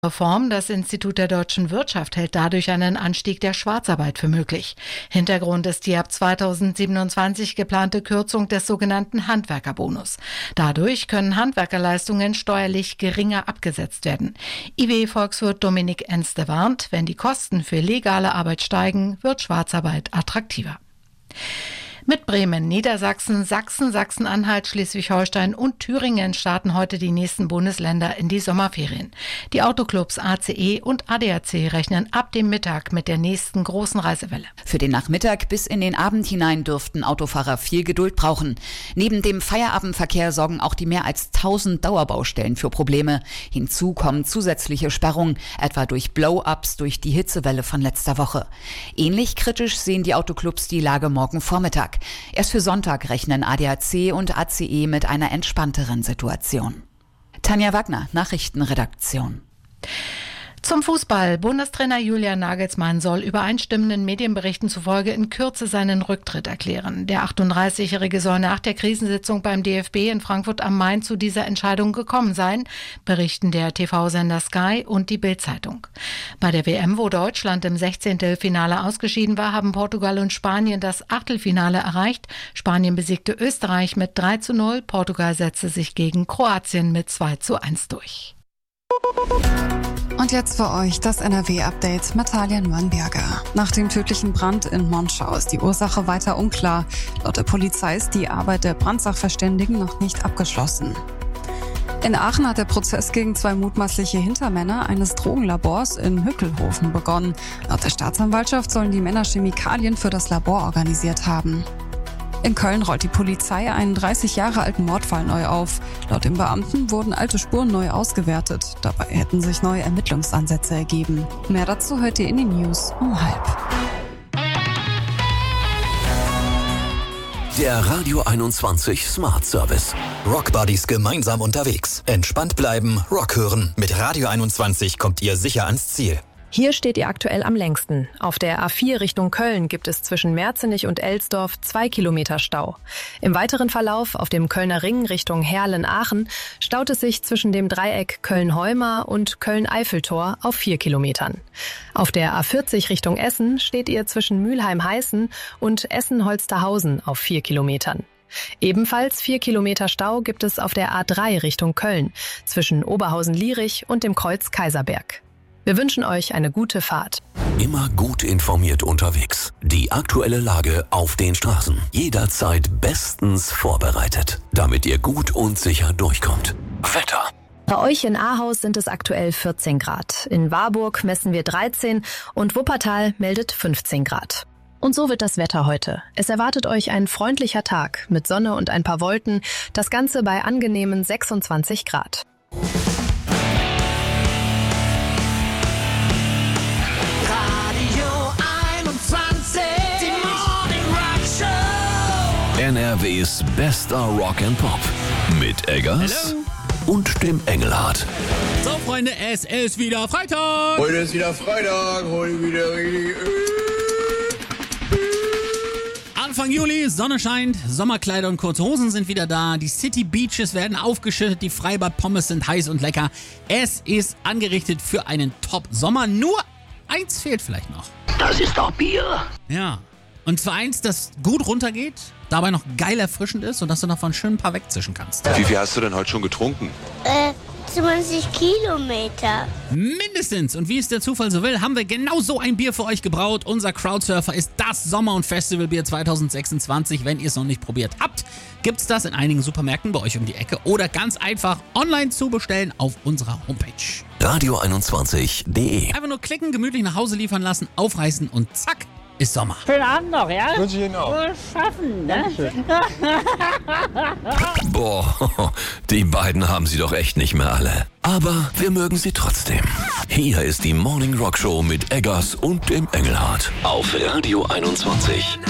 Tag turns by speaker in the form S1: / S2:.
S1: Reform. Das Institut der deutschen Wirtschaft hält dadurch einen Anstieg der Schwarzarbeit für möglich. Hintergrund ist die ab 2027 geplante Kürzung des sogenannten Handwerkerbonus. Dadurch können Handwerkerleistungen steuerlich geringer abgesetzt werden. IW-Volkswirt Dominik Enste warnt, wenn die Kosten für legale Arbeit steigen, wird Schwarzarbeit attraktiver. Mit Bremen, Niedersachsen, Sachsen, Sachsen-Anhalt, Schleswig-Holstein und Thüringen starten heute die nächsten Bundesländer in die Sommerferien. Die Autoclubs ACE und ADAC rechnen ab dem Mittag mit der nächsten großen Reisewelle.
S2: Für den Nachmittag bis in den Abend hinein dürften Autofahrer viel Geduld brauchen. Neben dem Feierabendverkehr sorgen auch die mehr als 1000 Dauerbaustellen für Probleme. Hinzu kommen zusätzliche Sperrungen, etwa durch Blow-ups durch die Hitzewelle von letzter Woche. Ähnlich kritisch sehen die Autoclubs die Lage morgen Vormittag. Erst für Sonntag rechnen ADAC und ACE mit einer entspannteren Situation. Tanja Wagner, Nachrichtenredaktion.
S1: Zum Fußball. Bundestrainer Julian Nagelsmann soll übereinstimmenden Medienberichten zufolge in Kürze seinen Rücktritt erklären. Der 38-Jährige soll nach der Krisensitzung beim DFB in Frankfurt am Main zu dieser Entscheidung gekommen sein, berichten der TV-Sender Sky und die Bild-Zeitung. Bei der WM, wo Deutschland im 16. Finale ausgeschieden war, haben Portugal und Spanien das Achtelfinale erreicht. Spanien besiegte Österreich mit 3:0. Portugal setzte sich gegen Kroatien mit 2:1 durch.
S3: Und jetzt für euch das NRW-Update mit Talia Nürnberger. Nach dem tödlichen Brand in Monschau ist die Ursache weiter unklar. Laut der Polizei ist die Arbeit der Brandsachverständigen noch nicht abgeschlossen. In Aachen hat der Prozess gegen 2 mutmaßliche Hintermänner eines Drogenlabors in Hückelhofen begonnen. Laut der Staatsanwaltschaft sollen die Männer Chemikalien für das Labor organisiert haben. In Köln rollt die Polizei einen 30 Jahre alten Mordfall neu auf. Laut den Beamten wurden alte Spuren neu ausgewertet. Dabei hätten sich neue Ermittlungsansätze ergeben. Mehr dazu hört ihr in den News um 12:30.
S4: Der Radio 21 Smart Service.
S5: Rockbuddies gemeinsam unterwegs. Entspannt bleiben, Rock hören. Mit Radio 21 kommt ihr sicher ans Ziel.
S6: Hier steht ihr aktuell am längsten. Auf der A4 Richtung Köln gibt es zwischen Merzenich und Elsdorf 2 Kilometer Stau. Im weiteren Verlauf auf dem Kölner Ring Richtung Herlen-Aachen staut es sich zwischen dem Dreieck Köln-Heumar und Köln-Eiffeltor auf 4 Kilometern. Auf der A40 Richtung Essen steht ihr zwischen Mülheim-Heißen und Essen-Holsterhausen auf 4 Kilometern. Ebenfalls 4 Kilometer Stau gibt es auf der A3 Richtung Köln zwischen Oberhausen-Lierich und dem Kreuz Kaiserberg. Wir wünschen euch eine gute Fahrt.
S4: Immer gut informiert unterwegs. Die aktuelle Lage auf den Straßen. Jederzeit bestens vorbereitet, damit ihr gut und sicher durchkommt. Wetter.
S6: Bei euch in Ahaus sind es aktuell 14 Grad. In Warburg messen wir 13 und Wuppertal meldet 15 Grad. Und so wird das Wetter heute. Es erwartet euch ein freundlicher Tag mit Sonne und ein paar Wolken. Das Ganze bei angenehmen 26 Grad.
S4: NRWs bester Rock and Pop mit Eggers und dem Engelhardt.
S7: So Freunde, es ist wieder Freitag.
S8: Heute ist wieder Freitag, heute wieder richtig.
S7: Anfang Juli, Sonne scheint, Sommerkleider und kurze Hosen sind wieder da, die City Beaches werden aufgeschüttet, die Freibad-Pommes sind heiß und lecker. Es ist angerichtet für einen Top-Sommer, nur eins fehlt vielleicht noch.
S9: Das ist doch Bier.
S7: Ja, und zwar eins, das gut runtergeht, dabei noch geil erfrischend ist und dass du noch von schön ein paar wegzischen kannst.
S8: Wie viel hast du denn heute schon getrunken?
S9: 20 Kilometer.
S7: Mindestens. Und wie es der Zufall so will, haben wir genau so ein Bier für euch gebraut. Unser Crowdsurfer ist das Sommer- und Festivalbier 2026. Wenn ihr es noch nicht probiert habt, gibt's das in einigen Supermärkten bei euch um die Ecke oder ganz einfach online zu bestellen auf unserer Homepage.
S4: Radio21.de.
S7: Einfach nur klicken, gemütlich nach Hause liefern lassen, aufreißen und zack, ist Sommer.
S10: Schönen Abend noch, ja?
S8: Wünsche ich Ihnen auch.
S10: Wohl schaffen, ne?
S4: Boah, die beiden haben sie doch echt nicht mehr alle. Aber wir mögen sie trotzdem. Hier ist die Morning Rock Show mit Eggers und dem Engelhardt auf Radio 21.